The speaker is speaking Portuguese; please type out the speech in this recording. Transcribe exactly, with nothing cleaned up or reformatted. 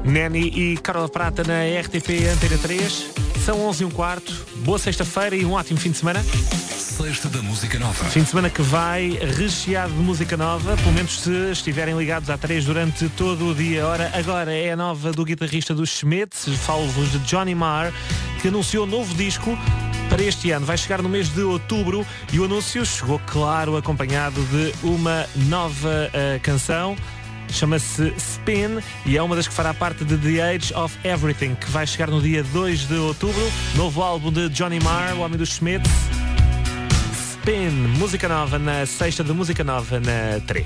Neni e Carla Prata na R T P Antena três. São onze e um quarto. Boa sexta-feira e um ótimo fim de semana. Sexta da Música Nova. Fim de semana que vai recheado de música nova, pelo menos se estiverem ligados à três durante todo o dia. Ora, agora é a nova do guitarrista dos Schmidt, falo-vos de Johnny Marr, que anunciou um novo disco para este ano. Vai chegar no mês de outubro e o anúncio chegou, claro, acompanhado de uma nova uh, canção. Chama-se Spin e é uma das que fará parte de The Age of Everything, que vai chegar no dia dois de outubro. Novo álbum de Johnny Marr, o homem dos Schmidt. Spin, música nova na sexta de Música Nova na três.